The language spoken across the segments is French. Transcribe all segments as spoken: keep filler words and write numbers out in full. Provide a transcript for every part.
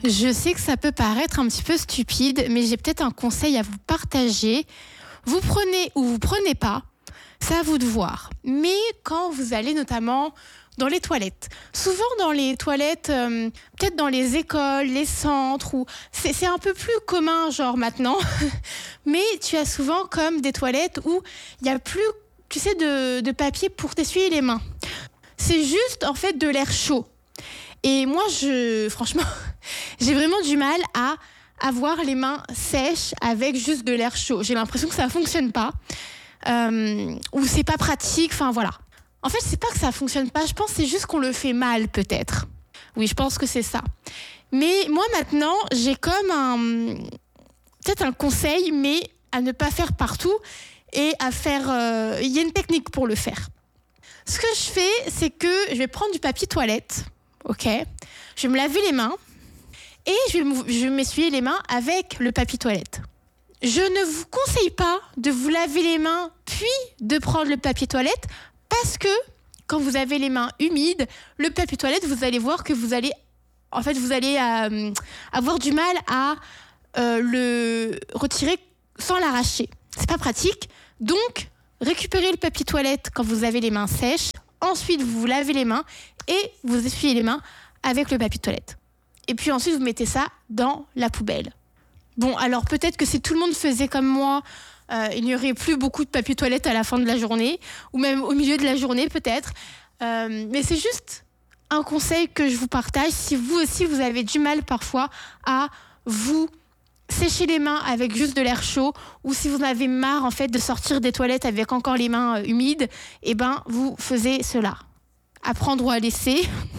Je sais que ça peut paraître un petit peu stupide, mais j'ai peut-être un conseil à vous partager. Vous prenez ou vous prenez pas, c'est à vous de voir. Mais quand vous allez notamment dans les toilettes, souvent dans les toilettes, euh, peut-être dans les écoles, les centres, où c'est, c'est un peu plus commun genre maintenant, mais tu as souvent comme des toilettes où il n'y a plus, tu sais, de, de papier pour t'essuyer les mains. C'est juste en fait de l'air chaud. Et moi, je, franchement, j'ai vraiment du mal à avoir les mains sèches avec juste de l'air chaud. J'ai l'impression que ça ne fonctionne pas, euh, ou c'est pas pratique, enfin voilà. En fait, c'est pas que ça ne fonctionne pas, je pense que c'est juste qu'on le fait mal peut-être. Oui, je pense que c'est ça. Mais moi maintenant, j'ai comme un, peut-être un conseil, mais à ne pas faire partout et à faire, euh, il y a une technique pour le faire. Ce que je fais, c'est que je vais prendre du papier toilette. Ok, je vais me laver les mains et je vais, je vais m'essuyer les mains avec le papier toilette. Je ne vous conseille pas de vous laver les mains puis de prendre le papier toilette parce que quand vous avez les mains humides, le papier toilette, vous allez voir que vous allez, en fait, vous allez euh, avoir du mal à euh, le retirer sans l'arracher. C'est pas pratique. Donc, récupérez le papier toilette quand vous avez les mains sèches. Ensuite, vous vous lavez les mains et vous essuyez les mains avec le papier toilette. Et puis ensuite, vous mettez ça dans la poubelle. Bon, alors peut-être que si tout le monde faisait comme moi, euh, il n'y aurait plus beaucoup de papier toilette à la fin de la journée, ou même au milieu de la journée peut-être. Euh, mais c'est juste un conseil que je vous partage. Si vous aussi, vous avez du mal parfois à vous sécher les mains avec juste de l'air chaud, ou si vous en avez marre en fait de sortir des toilettes avec encore les mains euh, humides, eh ben vous faites cela. Apprendre ou à laisser.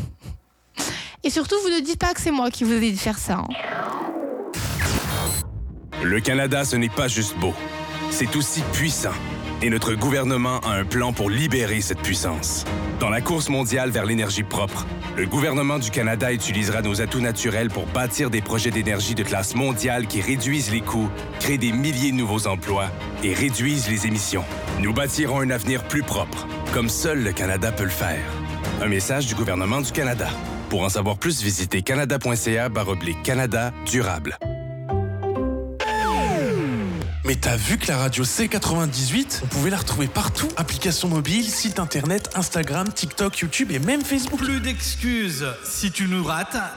Et surtout, vous ne dites pas que c'est moi qui vous ai dit de faire ça. Hein. Le Canada, ce n'est pas juste beau. C'est aussi puissant. Et notre gouvernement a un plan pour libérer cette puissance. Dans la course mondiale vers l'énergie propre, le gouvernement du Canada utilisera nos atouts naturels pour bâtir des projets d'énergie de classe mondiale qui réduisent les coûts, créent des milliers de nouveaux emplois et réduisent les émissions. Nous bâtirons un avenir plus propre, comme seul le Canada peut le faire. Un message du gouvernement du Canada. Pour en savoir plus, visitez canada.ca baroblique Canada durable. Mais t'as vu que la radio C quatre-vingt-dix-huit, on pouvait la retrouver partout. Application mobile, site internet, Instagram, TikTok, YouTube et même Facebook. Plus d'excuses. Si tu nous rates,